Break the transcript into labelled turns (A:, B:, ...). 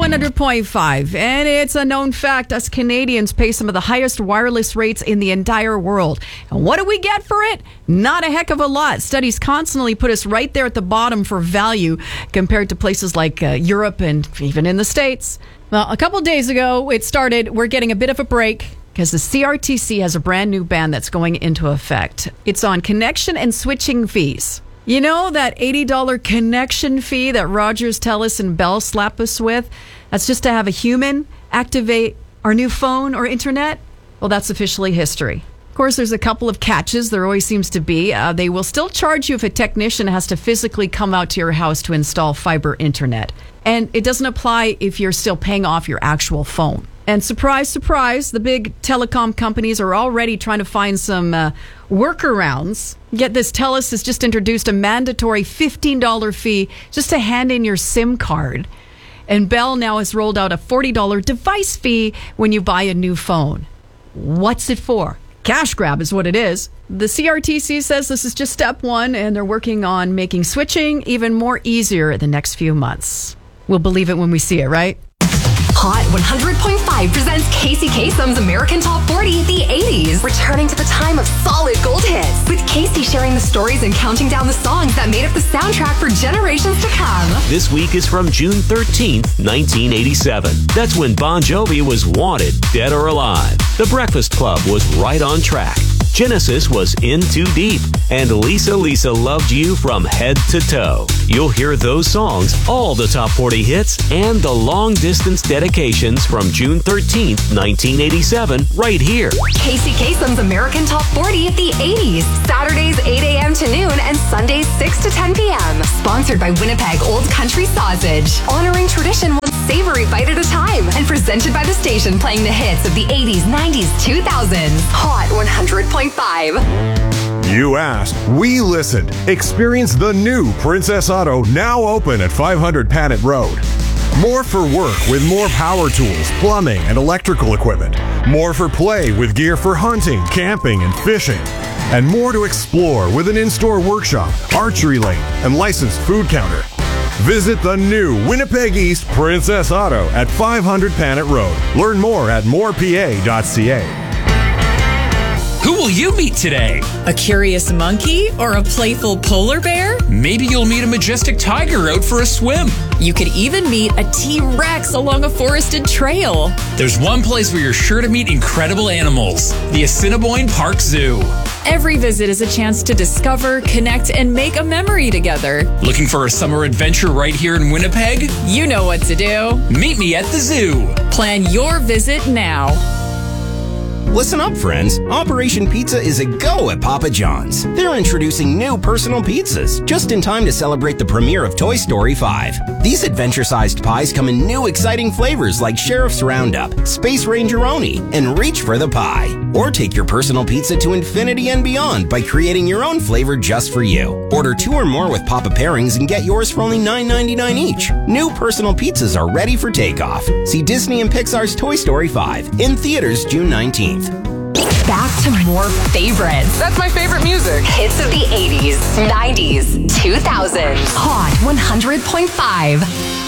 A: 100.5. And it's a known fact, us Canadians pay some of the highest wireless rates in the entire world. And what do we get for it? Not a heck of a lot. Studies constantly put us right there at the bottom for value compared to places like Europe and even in the States. Well, a couple days ago, it started. We're getting a bit of a break because the CRTC has a brand new ban that's going into effect. It's on connection and switching fees. You know that $80 connection fee that Rogers, TELUS, and Bell slap us with? That's just to have a human activate our new phone or internet? Well, that's officially history. Of course, there's a couple of catches. There always seems to be. They will still charge you if a technician has to physically come out to your house to install fiber internet. And it doesn't apply if you're still paying off your actual phone. And surprise, surprise, the big telecom companies are already trying to find some workarounds. Get this, TELUS has just introduced a mandatory $15 fee just to hand in your SIM card. And Bell now has rolled out a $40 device fee when you buy a new phone. What's it for? Cash grab is what it is. The CRTC says this is just step one, and they're working on making switching even more easier the next few months. We'll believe it when we see it, right?
B: Hot 100.5 presents Casey Kasem's American Top 40, the 80s. Returning to the time of solid gold hits, with Casey sharing the stories and counting down the songs that made up the soundtrack for generations to come.
C: This week is from June 13th, 1987. That's when Bon Jovi was wanted, dead or alive. The Breakfast Club was right on track. Genesis was In Too Deep, and Lisa Lisa Loved You from Head to Toe. You'll hear those songs, all the top 40 hits, and the long-distance dedications from June 13th, 1987, right here.
B: Casey Kasem's American Top 40 of the 80s. Saturdays 8 a.m. to noon and Sundays 6 to 10 p.m. Sponsored by Winnipeg Old Country Sausage. Honoring tradition one savory bite at a time. And presented by the station playing the hits of the 80s, 90s, 2000s. Hot 100.5.
D: You asked, we listened. Experience the new Princess Auto, now open at 500 Panet Road. More for work with more power tools, plumbing, and electrical equipment. More for play with gear for hunting, camping, and fishing. And more to explore with an in-store workshop, archery lane, and licensed food counter. Visit the new Winnipeg East Princess Auto at 500 Panet Road. Learn more at morepa.ca.
E: Who will you meet today?
F: A curious monkey or a playful polar bear?
E: Maybe you'll meet a majestic tiger out for a swim.
F: You could even meet a T-Rex along a forested trail.
E: There's one place where you're sure to meet incredible animals, the Assiniboine Park Zoo.
F: Every visit is a chance to discover, connect, and make a memory together.
E: Looking for a summer adventure right here in Winnipeg?
F: You know what to do.
E: Meet me at the zoo.
F: Plan your visit now.
G: Listen up, friends. Operation Pizza is a go at Papa John's. They're introducing new personal pizzas just in time to celebrate the premiere of Toy Story 5. These adventure-sized pies come in new exciting flavors like Sheriff's Roundup, Space Ranger-oni, and Reach for the Pie. Or take your personal pizza to infinity and beyond by creating your own flavor just for you. Order 2 or more with Papa Pairings and get yours for only $9.99 each. New personal pizzas are ready for takeoff. See Disney and Pixar's Toy Story 5 in theaters June 19th.
B: Back to more favorites.
H: That's my favorite music.
B: Hits of the 80s, 90s, 2000s. Hot 100.5.